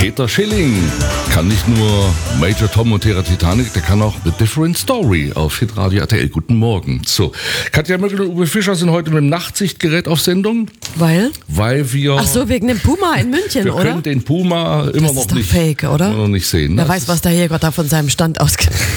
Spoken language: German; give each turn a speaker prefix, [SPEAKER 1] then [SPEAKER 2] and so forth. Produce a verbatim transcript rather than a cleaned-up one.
[SPEAKER 1] Peter Schilling kann nicht nur Major Tom und Terra Titanic, der kann auch The Different Story auf Hitradio R T L. Guten Morgen. So, Katja Möckel und Uwe Fischer sind heute mit dem Nachtsichtgerät auf Sendung.
[SPEAKER 2] Weil?
[SPEAKER 1] Weil wir...
[SPEAKER 2] Ach so, wegen dem Puma in München,
[SPEAKER 1] wir
[SPEAKER 2] oder?
[SPEAKER 1] Wir können den Puma immer
[SPEAKER 2] das
[SPEAKER 1] noch
[SPEAKER 2] ist doch
[SPEAKER 1] nicht,
[SPEAKER 2] fake, oder?
[SPEAKER 1] immer noch nicht sehen.
[SPEAKER 2] Wer
[SPEAKER 1] Das
[SPEAKER 2] weiß, was der Jäger da von seinem Stand aus